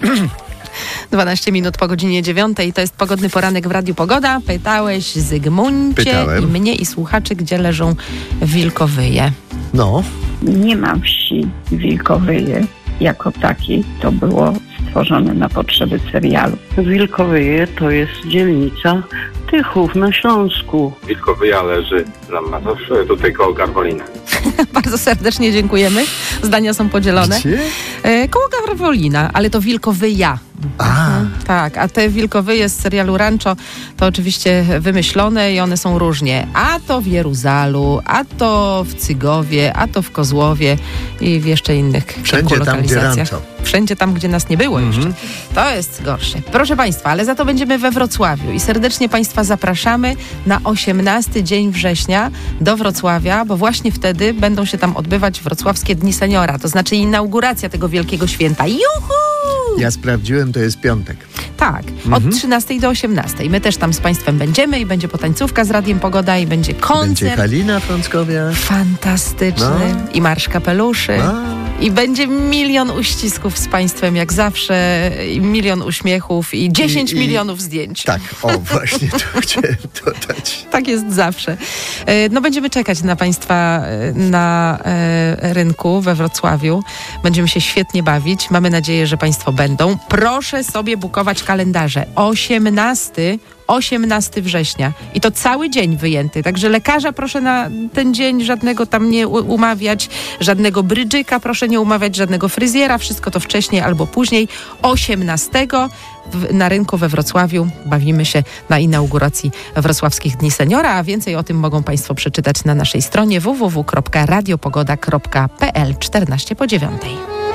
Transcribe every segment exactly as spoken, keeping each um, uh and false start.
dwanaście minut po godzinie dziewiątej. To jest pogodny poranek w Radiu Pogoda. Pytałeś, Zygmuncie, Pytałem. i mnie, i słuchaczy, gdzie leżą wilkowyje. No. Nie ma wsi Wilkowyje jako takiej. To było stworzone na potrzeby serialu. Wilkowyje to jest dzielnica Tychów na Śląsku. Wilkowyja leży na Mazowszu, tutaj koło Garwolina. Bardzo serdecznie dziękujemy. Zdania są podzielone. Gdzie? E, koło Garwolina, ale to wilkowyja. A. Tak, a te wilkowyje z serialu Rancho to oczywiście wymyślone i one są różnie. A to w Jeruzalu, a to w Cygowie, a to w Kozłowie i w jeszcze innych kilku Wszędzie tam, gdzie lokalizacjach. Rancho. Wszędzie tam, gdzie nas nie było Mhm. jeszcze. To jest gorsze. Proszę Państwa, ale za to będziemy we Wrocławiu i serdecznie Państwa zapraszamy na osiemnasty dzień września do Wrocławia, bo właśnie wtedy będą się tam odbywać Wrocławskie Dni Seniora, to znaczy inauguracja tego wielkiego święta. Juhu! Ja sprawdziłem, to jest piątek. Tak, od trzynastej do osiemnastej. My też tam z Państwem będziemy i będzie potańcówka z Radiem Pogoda i będzie koncert. Będzie Halina Frąckowiak. Fantastyczny. No. I marsz kapeluszy. No. I będzie milion uścisków z Państwem, jak zawsze. I milion uśmiechów i dziesięć I- i- milionów zdjęć. Tak, o właśnie, to chciałem dodać. Tak jest zawsze. E, No będziemy czekać na Państwa e, na e, rynku we Wrocławiu. Będziemy się świetnie bawić. Mamy nadzieję, że Państwo będą. Proszę sobie bukować kalendarze. osiemnastego osiemnastego września. I to cały dzień wyjęty. Także lekarza proszę na ten dzień żadnego tam nie u- umawiać, żadnego brydżyka proszę nie umawiać, żadnego fryzjera. Wszystko to wcześniej albo później. osiemnastego w, na rynku we Wrocławiu bawimy się na inauguracji Wrocławskich Dni Seniora, a więcej o tym mogą Państwo przeczytać na naszej stronie w w w kropka radiopogoda kropka p l. czternaście po dziewiątej.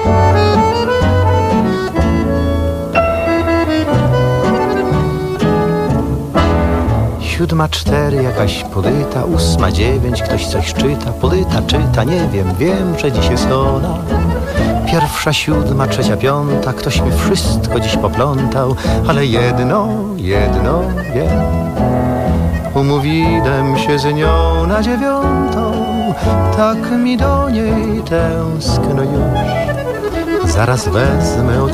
Siódma cztery, jakaś podyta, ósma dziewięć, ktoś coś czyta, podyta czyta, nie wiem, wiem, że dziś jest ona. Pierwsza siódma, trzecia piąta, ktoś mi wszystko dziś poplątał, ale jedno, jedno wiem. Umówiłem się z nią na dziewiątą, tak mi do niej tęskno już. Zaraz wezmę od